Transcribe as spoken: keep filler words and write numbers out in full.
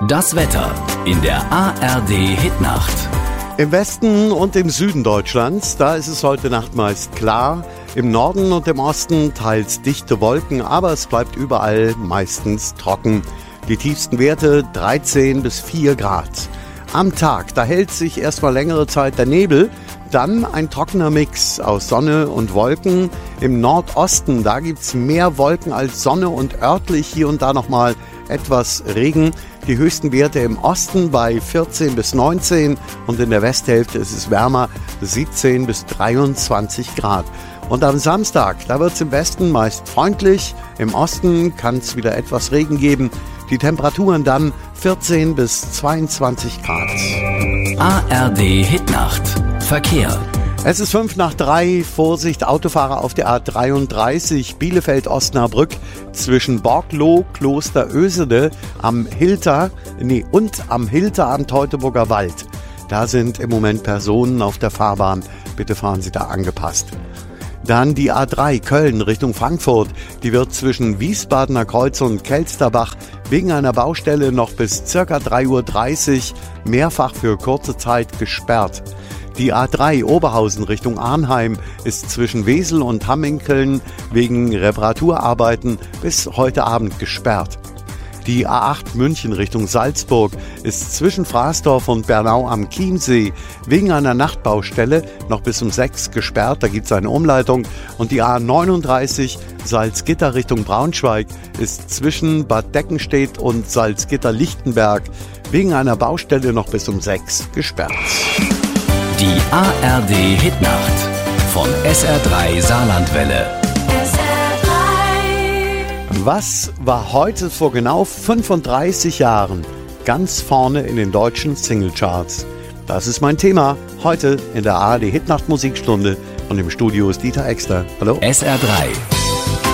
Das Wetter in der A R D-Hitnacht. Im Westen und im Süden Deutschlands, da ist es heute Nacht meist klar. Im Norden und im Osten teils dichte Wolken, aber es bleibt überall meistens trocken. Die tiefsten Werte dreizehn bis vier Grad. Am Tag, da hält sich erstmal längere Zeit der Nebel, dann ein trockener Mix aus Sonne und Wolken. Im Nordosten, da gibt's mehr Wolken als Sonne und örtlich hier und da nochmal etwas Regen. Die höchsten Werte im Osten bei vierzehn bis neunzehn und in der Westhälfte ist es wärmer, siebzehn bis dreiundzwanzig Grad. Und am Samstag, da wird es im Westen meist freundlich, im Osten kann es wieder etwas Regen geben. Die Temperaturen dann vierzehn bis zweiundzwanzig Grad. A R D-Hitnacht. Verkehr. Es ist fünf nach drei. Vorsicht, Autofahrer auf der A dreiunddreißig Bielefeld-Osnabrück zwischen Borgloh, Kloster Ösede am Hilter, nee, und am Hilter am Teutoburger Wald. Da sind im Moment Personen auf der Fahrbahn. Bitte fahren Sie da angepasst. Dann die A drei Köln Richtung Frankfurt. Die wird zwischen Wiesbadener Kreuz und Kelsterbach wegen einer Baustelle noch bis ca. drei Uhr dreißig mehrfach für kurze Zeit gesperrt. Die A drei Oberhausen Richtung Arnheim ist zwischen Wesel und Hamminkeln wegen Reparaturarbeiten bis heute Abend gesperrt. Die A acht München Richtung Salzburg ist zwischen Fraßdorf und Bernau am Chiemsee wegen einer Nachtbaustelle noch bis um sechs gesperrt. Da gibt es eine Umleitung. Und die A neununddreißig Salzgitter Richtung Braunschweig ist zwischen Bad Deckenstedt und Salzgitter-Lichtenberg wegen einer Baustelle noch bis um sechs gesperrt. Die A R D-Hitnacht von S R drei Saarlandwelle. Was war heute vor genau fünfunddreißig Jahren ganz vorne in den deutschen Singlecharts? Das ist mein Thema heute in der A R D-Hitnacht-Musikstunde und im Studio ist Dieter Exter. Hallo? S R drei.